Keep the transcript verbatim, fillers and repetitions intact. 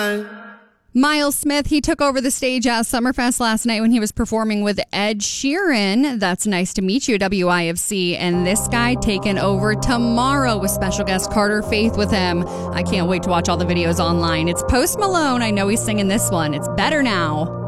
night. Miles Smith, he took over the stage at Summerfest last night when he was performing with Ed Sheeran. That's Nice to Meet You, W I F C. And this guy taking over tomorrow with special guest Carter Faith with him. I can't wait to watch all the videos online. It's Post Malone. I know he's singing this one. It's Better Now.